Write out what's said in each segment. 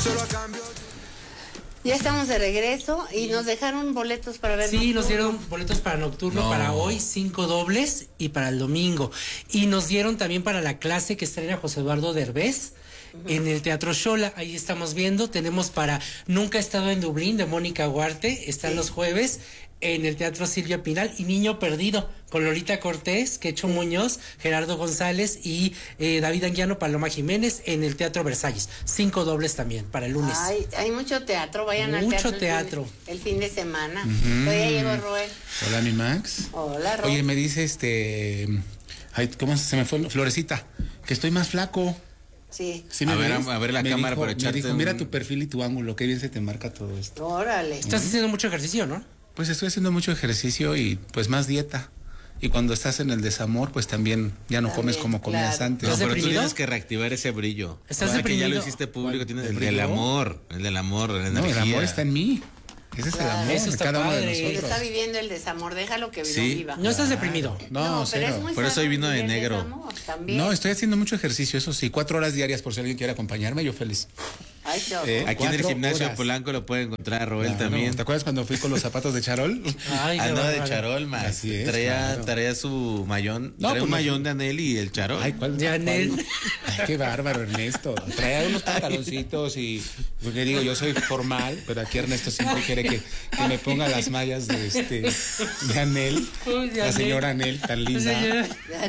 Ya estamos de regreso y nos dejaron boletos para ver. Sí, Nocturno. Nos dieron boletos para Nocturno para hoy, 5 dobles y para el domingo. Y nos dieron también para la clase que estrena José Eduardo Derbez en el Teatro Xola. Ahí estamos viendo. Tenemos para Nunca he estado en Dublín de Mónica Huarte. Están los jueves en el Teatro Silvia Pinal. Y Niño Perdido con Lolita Cortés, Quecho Muñoz, Gerardo González y David Anguiano, Paloma Jiménez en el Teatro Versalles. 5 dobles también para el lunes. Hay mucho teatro, vayan al teatro. Mucho teatro. El fin de semana. Ya llegó Roel. Hola, mi Max. Hola, Roel. Oye, me dice ¿cómo se me fue? Florecita, que estoy más flaco. Sí. A ver la cámara para echarte. Me dijo, mira tu perfil y tu ángulo, qué bien se te marca todo esto. Órale. Estás haciendo mucho ejercicio, ¿no? Pues estoy haciendo mucho ejercicio y pues más dieta. Y cuando estás en el desamor, pues también ya no comes como comías antes. No, pero deprimido? tú tienes que reactivar ese brillo. ¿Estás que deprimido? ya lo hiciste público, tienes el brillo? del amor, la energía. No, el amor está en mí. Ese es el amor Eso de está cada uno de padre. nosotros. Está viviendo el desamor, déjalo que viva. No estás deprimido. No, pero cero. es muy Por eso sano hoy vino de vivir el negro. desamor también. No, estoy haciendo mucho ejercicio, eso sí, 4 horas diarias por si alguien quiere acompañarme, yo feliz. Ay, Choco. Aquí en el 4 gimnasio horas. Polanco lo puede encontrar a Roel también. ¿Te acuerdas cuando fui con los zapatos de charol? Ay, qué Andaba de bárbaro. charol, Max. Así es, Traía claro. su mayón. No, Traía un pues no. mayón de Anel y el charol. Ay, ¿cuál? De Anel. Ay, qué bárbaro, Ernesto. Traía unos pantaloncitos y, porque digo, yo soy formal, pero aquí Ernesto siempre quiere que me ponga las mallas de Anel. Uy, de La Anel. señora Anel, tan linda.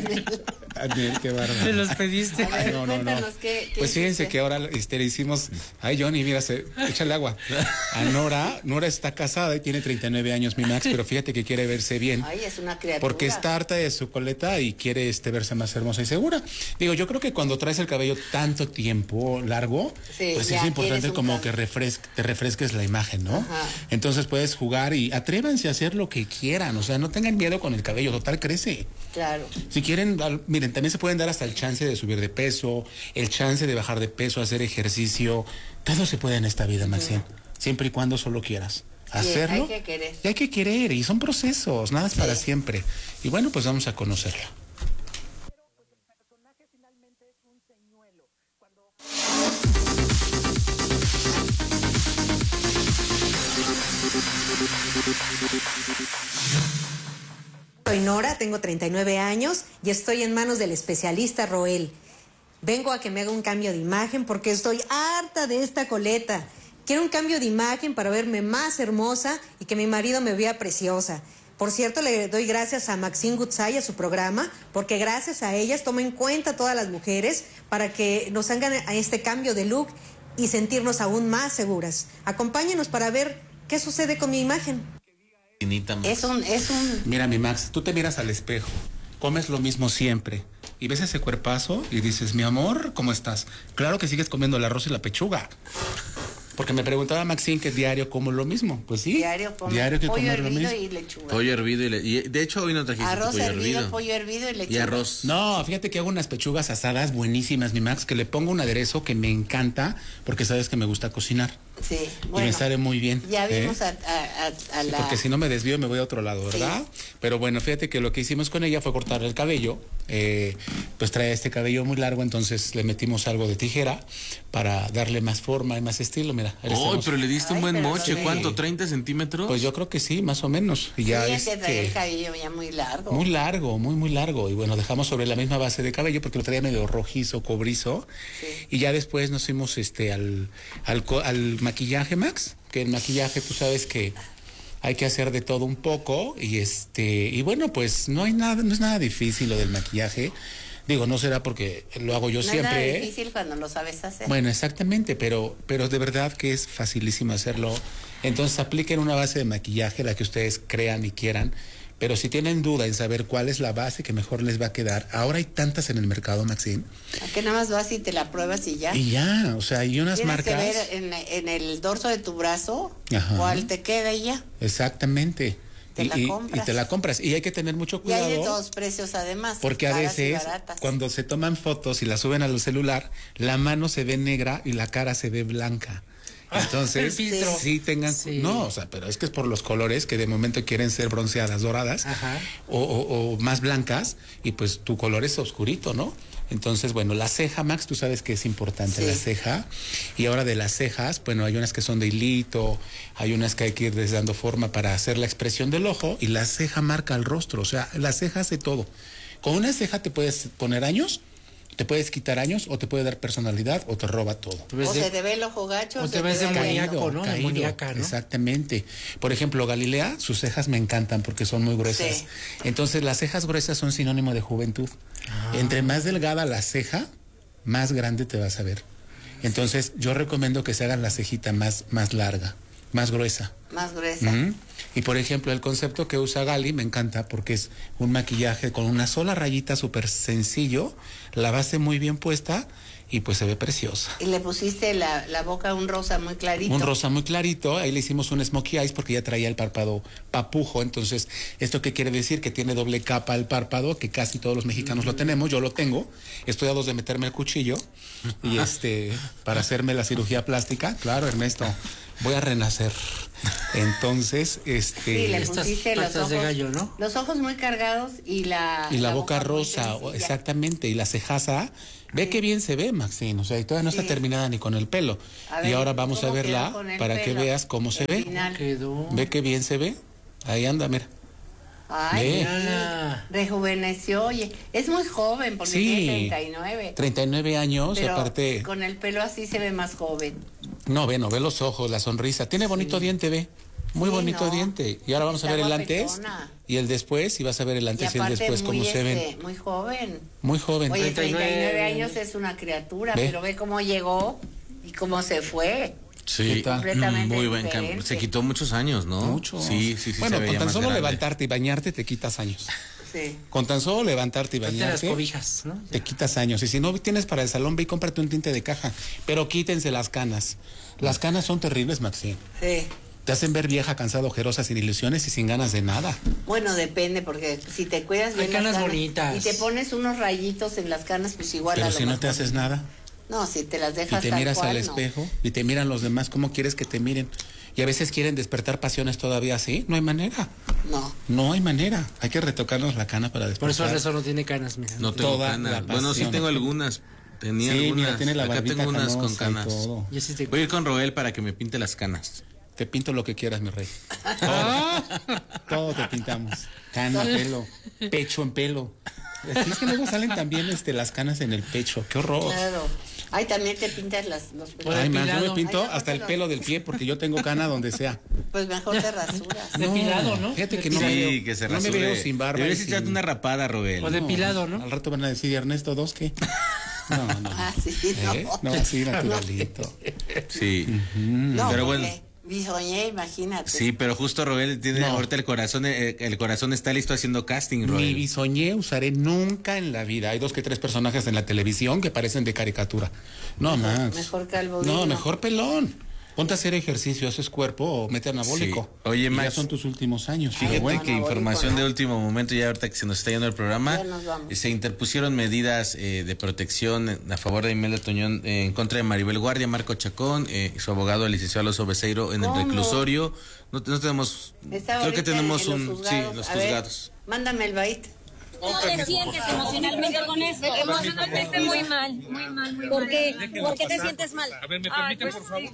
Anel, qué bárbaro. Te los pediste. A ver, Ay, no. cuéntanos qué Pues fíjense hiciste. que ahora le hicimos, ay Johnny, mira, échale agua. A Nora está casada y tiene 39 años, mi Max, pero fíjate que quiere verse bien. Ay, es una criatura. Porque está harta de su coleta y quiere verse más hermosa y segura. Digo, yo creo que cuando traes el cabello tanto tiempo largo, Sí, pues ya es importante quieres un como cambio. que te refresques la imagen, ¿no? Ajá. Entonces puedes jugar y atrévanse a hacer lo que quieran, o sea, no tengan miedo con el cabello, total crece. Claro. Si quieren, miren, también se pueden dar hasta el chance de subir de peso, el chance de bajar de peso, hacer ejercicio. Todo se puede en esta vida, Maxine, siempre y cuando solo quieras hacerlo. Hay que querer. Y hay que querer, y son procesos, nada es para siempre. Y bueno, pues vamos a conocerla. Soy Nora, tengo 39 años y estoy en manos del especialista Roel. Vengo a que me haga un cambio de imagen porque estoy harta de esta coleta. Quiero un cambio de imagen para verme más hermosa y que mi marido me vea preciosa. Por cierto, le doy gracias a Maxine Goodsay, a su programa, porque gracias a ellas tomo en cuenta a todas las mujeres para que nos hagan a este cambio de look y sentirnos aún más seguras. Acompáñenos para ver qué sucede con mi imagen. Es un Mira, mi Max, tú te miras al espejo, comes lo mismo siempre y ves ese cuerpazo y dices, mi amor, ¿cómo estás? Claro que sigues comiendo el arroz y la pechuga. Porque me preguntaba Maxine que diario como lo mismo. Pues sí, diario que pollo comer lo hervido mismo. y lechuga. Pollo hervido y de hecho hoy no trajiste Arroz pollo hervido. pollo hervido y lechuga. Y arroz. No, fíjate que hago unas pechugas asadas buenísimas, mi Max, que le pongo un aderezo que me encanta porque sabes que me gusta cocinar. Sí, Y bueno. me sale muy bien. Ya vimos ¿eh? a Sí, la... porque si no me desvío me voy a otro lado, ¿verdad? Sí. Pero bueno, fíjate que lo que hicimos con ella fue cortarle el cabello. Pues trae este cabello muy largo, entonces le metimos algo de tijera para darle más forma y más estilo. Mira, ahí Oh, estamos. pero le diste un Ay, buen pero moche. sí. ¿Cuánto? ¿30 centímetros? Pues yo creo que sí, más o menos. Y ya Sí, te trae el cabello ya muy largo. muy largo, muy largo. Y bueno, dejamos sobre la misma base de cabello porque lo traía medio rojizo, cobrizo. Sí. Y ya después nos fuimos al maquillaje, Max. Que el maquillaje, tú sabes que hay que hacer de todo un poco. Y bueno, pues no es nada difícil lo del maquillaje. Digo, no será porque lo hago yo No siempre. es nada ¿eh? difícil cuando lo sabes hacer. Bueno, exactamente, pero de verdad que es facilísimo hacerlo. Entonces apliquen una base de maquillaje, la que ustedes crean y quieran. Pero si tienen duda en saber cuál es la base que mejor les va a quedar, ahora hay tantas en el mercado, Maxine. ¿A qué nada más vas y te la pruebas y ya? Y ya, o sea, hay unas Tienes marcas. que ver en el dorso de tu brazo Ajá. cuál te queda y ya. Exactamente. Te la compras. Y te la compras. Y hay que tener mucho Y cuidado. hay de todos precios además. Porque a caras y veces, baratas. cuando se toman fotos y las suben al celular, la mano se ve negra y la cara se ve blanca. Entonces, El filtro. sí tengan, Sí. no, o sea, pero es que es por los colores que de momento quieren ser bronceadas, doradas, Ajá. o más blancas, y pues tu color es oscurito, ¿no? Entonces, bueno, la ceja, Max, tú sabes que es importante Sí. la ceja. Y ahora de las cejas, bueno, hay unas que son de hilito, hay unas que hay que ir dando forma para hacer la expresión del ojo, y la ceja marca el rostro, o sea, la ceja hace todo. Con una ceja te puedes poner años, te puedes quitar años, o te puede dar personalidad, o te roba todo. Te ves O de- se te ve el ojo gacho. o se te ves ve de bueno. maníaco, ¿no? Demoníaca, ¿no? Exactamente. Por ejemplo, Galilea, sus cejas me encantan porque son muy gruesas. Sí. Entonces, las cejas gruesas son sinónimo de juventud. Entre más delgada la ceja, más grande te vas a ver. Entonces, yo recomiendo que se hagan la cejita más larga, más gruesa. Más gruesa. Ujú. Y por ejemplo, el concepto que usa Gali me encanta porque es un maquillaje con una sola rayita súper sencillo, la base muy bien puesta y pues se ve preciosa. Y le pusiste la boca un rosa muy clarito. Un rosa muy clarito, ahí le hicimos un smokey eyes porque ya traía el párpado papujo, entonces, ¿esto qué quiere decir? Que tiene doble capa el párpado, que casi todos los mexicanos lo tenemos, yo lo tengo, estoy a 2 de meterme el cuchillo y para hacerme la cirugía plástica, claro, Ernesto, voy a renacer. Entonces, Sí, le Estas pusiste los patas ojos. de gallo, ¿no? Los ojos muy cargados y la boca muy rosa, sencilla. exactamente, y la cejaza, ve qué bien se ve, Maxine, o sea, y todavía no está Sí. terminada ni con el pelo. A Y ver, ahora vamos a ¿cómo verla quedó con el para que pelo? veas cómo se El ve. final. Quedó. Ve qué bien se ve. Ahí anda, mira. Ay, Ve. Mírala. rejuveneció, oye, es muy joven porque Sí. tiene 39. 39 años, Pero aparte. con el pelo así se ve más joven. No, ve los ojos, la sonrisa. Tiene bonito diente, ve. Muy Sí, bonito no. diente. Y ahora vamos a Está ver el antes guapetona. y el después, y vas a ver el Y antes y, el aparte después, muy, cómo se ven. muy joven. Muy joven. Oye, 39 39 años es una criatura, Ve. pero ve cómo llegó y cómo se fue. Sí, ¿Qué tal? Completamente muy buen diferente. cambio. Se quitó muchos años, ¿no? Mucho. Sí. Bueno, se con veía tan más solo grande. levantarte y bañarte te quitas años. Sí. Con tan solo levantarte y Ponte las bañarte cobijas, ¿no? te quitas años. Y si no tienes para el salón, ve y cómprate un tinte de caja. Pero quítense las canas. Las canas son terribles, Maxine. Sí. Te hacen ver vieja, cansada, ojerosa, sin ilusiones y sin ganas de nada. Bueno, depende, porque si te cuidas bien Hay las canas bonitas. y te pones unos rayitos en las canas, pues igual Pero a lo si no te mejor. haces nada No, si te las y dejas te tal miras cual, al no. espejo y te miran los demás, ¿cómo quieres que te miren? Y a veces quieren despertar pasiones todavía así. No hay manera. No. No hay manera. Hay que retocarnos la cana para Por eso despertar. el resto no tiene canas, mira. No tengo Toda canas. la Bueno, sí pasión. tengo algunas. Tenía Sí, algunas. mira, tiene la Acá barbita tengo unas con canosa y canas. todo. Yo sí te... Voy a ir con Roel para que me pinte las canas. Te pinto lo que quieras, mi rey. Ah. Todo te pintamos. Cana, pelo, pecho en pelo. Es que luego salen también las canas en el pecho. Qué horror. Claro. Ay, también te pintas los pelos. Ay, Ay, man, yo me depilado. pinto Ay, no, hasta el pero- pelo del pie porque yo tengo cana donde sea. Pues mejor te rasuras. Depilado, ¿no? Fíjate que no me Sí, veo, que se no me rasure. veo sin barba. y Deberías sin- echarte una rapada, Roel. O depilado, ¿no? Al rato van a decir, Ernesto, ¿dos qué? No, no. Ah, sí, no. No, así naturalito. Sí. No, Pero porque bueno. bisoñé, imagínate. Sí, pero justo Roel tiene No. ahorita el corazón está listo haciendo casting, Ni Roel. bisoñé usaré nunca en la vida. Hay 2 que 3 personajes en la televisión que parecen de caricatura. No, Max. mejor calvo No, digno. mejor pelón. Ponte a hacer ejercicio, haces cuerpo o mete anabólico. Sí. Oye, Y Max. ya son tus últimos años. Fíjate Pero bueno, que anabólico, información ¿no? de último momento, ya ahorita que se nos está yendo el programa, Ya nos vamos. se interpusieron medidas de protección a favor de Imelda Toñón en contra de Maribel Guardia, Marco Chacón y su abogado, el licenciado Alonso Becerro, en el ¿Cómo? reclusorio. No tenemos, Está creo que ahorita tenemos en un, los sí, juzgados. los A ver, juzgados. mándame el bait. ¿Cómo te sientes emocionalmente con esto? Emocionalmente muy mal, muy mal, muy ¿Por mal. qué? ¿Por qué te sientes mal? A ver, ¿me permiten, por favor?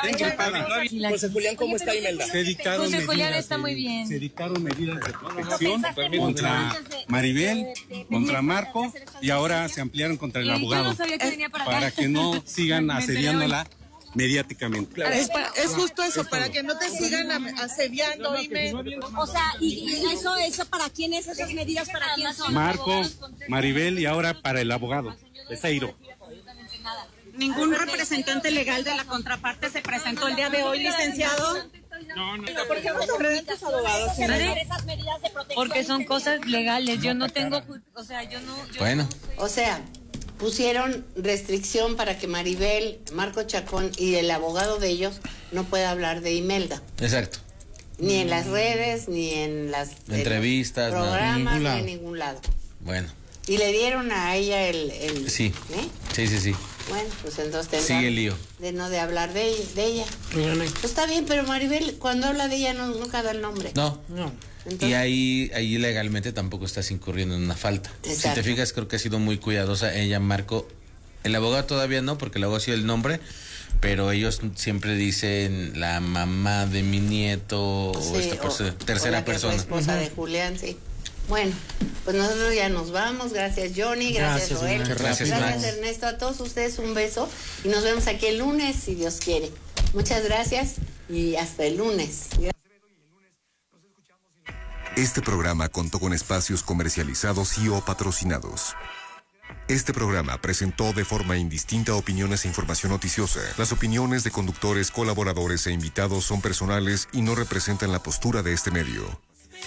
José Julián, ¿cómo está Imelda? Se dictaron José Julián está muy bien. Se dictaron medidas de protección contra Maribel, contra Marco y ahora se ampliaron contra el Yo abogado no sabía que venía para acá. para que no sigan asediándola mediáticamente. Es justo eso, para que no te sigan asediando, dime. O sea, ¿y eso para quién es? ¿Esas medidas para quién son? Marco, Maribel y ahora para el abogado, Becerro. Ningún representante legal de la contraparte se presentó el día de hoy, licenciado. ¿Por qué vas a creer tus abogados? Esas medidas de protección. Porque son cosas legales. Yo no tengo, o sea, yo no. Bueno, O sea, pusieron restricción para que Maribel, Marco Chacón y el abogado de ellos no pueda hablar de Imelda. exacto. Ni en las redes, ni en las en Entrevistas, los nada. programas, En ningún ni lado. en ningún lado. Bueno, Y le dieron a ella el sí. ¿eh? Sí. Bueno, pues entonces sigue el lío. De no de hablar de ella. Pues está bien, pero Maribel cuando habla de ella nunca da el nombre. No. Entonces, y ahí legalmente tampoco estás incurriendo en una falta. Exacto. Si te fijas, creo que ha sido muy cuidadosa ella, Marco. El abogado todavía no, porque el abogado ha sido el nombre, pero ellos siempre dicen la mamá de mi nieto, o esta tercera persona. La esposa de Julián, sí. Bueno, pues nosotros ya nos vamos. Gracias, Johnny. Gracias, Joel. Gracias, Ernesto. A todos ustedes un beso. Y nos vemos aquí el lunes, si Dios quiere. Muchas gracias y hasta el lunes. Este programa contó con espacios comercializados y o patrocinados. Este programa presentó de forma indistinta opiniones e información noticiosa. Las opiniones de conductores, colaboradores e invitados son personales y no representan la postura de este medio.